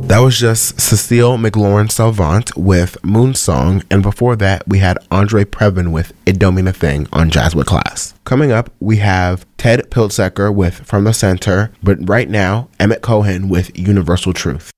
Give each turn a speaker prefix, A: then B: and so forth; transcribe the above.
A: That was just Cecile McLaurin Salvant with Moonsong, and before that we had Andre Previn with It Don't Mean a Thing on Jazz with Class. Coming up, we have Ted Piltzecker with From the Center, but right now, Emmett Cohen with Universal Truth.